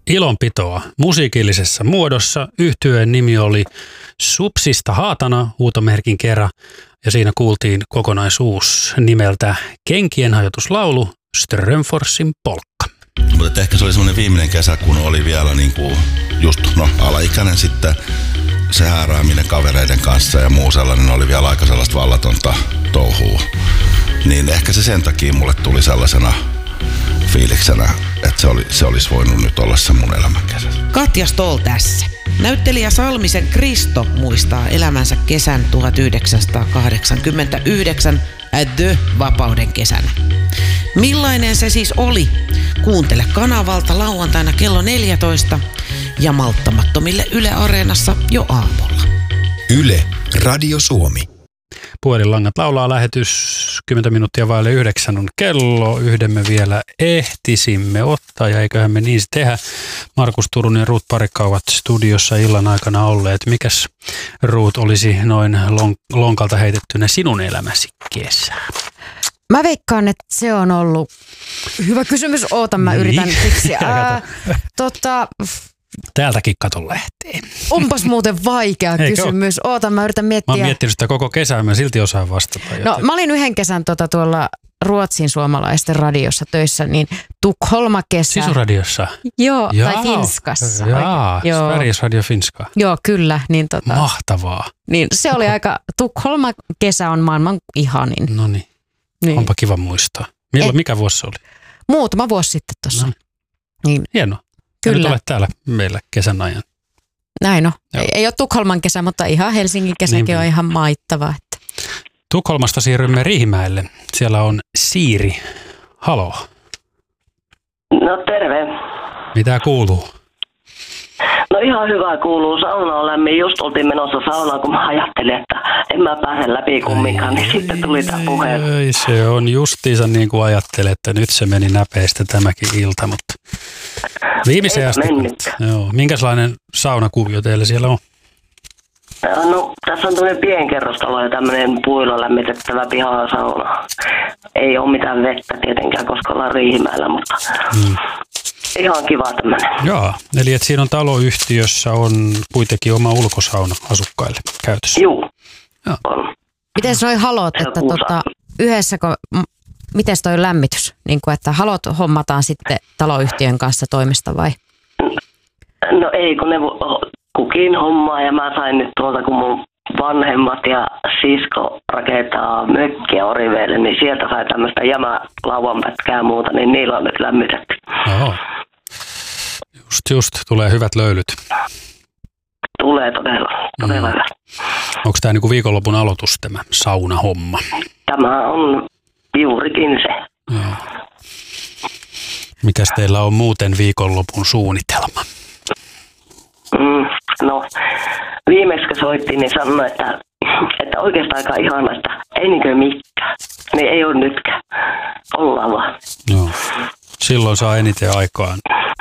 ilonpitoa musiikillisessa muodossa. Yhtyeen nimi oli Supsista Haatana, huutomerkin kerran, ja siinä kuultiin kokonaisuus nimeltä Kenkien hajotuslaulu, Strömforsin polkka. Mutta ehkä se oli semmoinen viimeinen kesä, kun oli vielä just alaikäinen sitten. Se häärääminen kavereiden kanssa ja muu sellainen oli vielä aika sellaista vallatonta touhua. Niin ehkä se sen takia mulle tuli sellaisena fiiliksenä, että se olisi voinut nyt olla se mun elämän kesä. Katja Stoll tässä. Näyttelijä Salmisen Kristo muistaa elämänsä kesän 1989 The-vapauden kesänä. Millainen se siis oli? Kuuntele kanavalta lauantaina kello 14 ja malttamattomille Yle Areenassa jo aamulla. Yle, Radio Suomi. Puhelinlangat laulaa, lähetys 10 minuuttia vaille 9 on kello. Yhden me vielä ehtisimme ottaa ja eiköhän me niin tehdä. Markus Turunen ja Ruut Parikka ovat studiossa illan aikana olleet. Mikäs Ruut olisi noin lonkalta heitettynä sinun elämäsi kesä? Mä veikkaan, että se on ollut hyvä kysymys. Oota, mä yritän keksiä. Täältäkin katon lähtee. Onpas muuten vaikea kysymys. Oota, mä yritän miettiä. Mä oon miettinyt sitä koko kesää, mä silti osaan vastata. No, mä olin yhden kesän tuolla Ruotsin suomalaisten radiossa töissä, niin Tukholma-kesä. Sisuradiossa? Joo, tai Finskassa. Joo, Sveriges Radio Finska. Joo, kyllä. Niin Mahtavaa. Niin se oli aika, Tukholma-kesä on maailman ihanin. No niin, onpa kiva muistaa. Mikä vuosi se oli? Muutama vuosi sitten tuossa. No. Niin. Hienoa. Kyllä. Nyt olet täällä meillä kesän ajan. Näin on. Ei ole Tukholman kesä, mutta ihan Helsingin kesäkin on ihan maittava. Että. Tukholmasta siirrymme Riihimäelle. Siellä on Siiri. Haloo. No terve. Mitä kuuluu? No ihan hyvä kuuluu. Sauna on lämmin. Just oltiin menossa saunaan, kun mä ajattelin, että en mä pääse läpi kumminkaan. Niin sitten tuli tämä puhe. Se on justiinsa niin kuin ajattelin, että nyt se meni näpeistä tämäkin ilta, mutta viimeiseen asti. Joo. Minkälainen saunakuvio teillä siellä on? No tässä on tämmöinen pienkerrostalo ja tämmöinen puilla lämmitettävä pihasauna. Ei ole mitään vettä tietenkään, koska ollaan Riihimäellä, mutta ihan kiva tämmöinen. Joo, eli että siinä on taloyhtiössä on kuitenkin oma ulkosauna asukkaille käytössä. Joo. Miten noi halot, että miten toi lämmitys? Niin kuin, että halot hommataan sitten taloyhtiön kanssa toimesta vai? No ei, kun ne kukin hommaa ja mä sain nyt tuolta, kun mun vanhemmat ja sisko rakentaa mökkiä Oriveelle, niin sieltä sai tämmöistä jämälauanpätkää ja muuta, niin niillä on nyt lämmitetty. Joo. Just, tulee hyvät löylyt. Tulee todella hyvä. Onko tämä niinku viikonlopun aloitus tämä saunahomma? Tämä on juurikin se. Joo. Mikäs teillä on muuten viikonlopun suunnitelma? No, viimeksi kun soittiin, niin sanoi, että oikeastaan aika ihana, että ei niinkö mikään. Niin ei ole nytkään. Ollaan vaan. Joo. Silloin saa eniten aikaan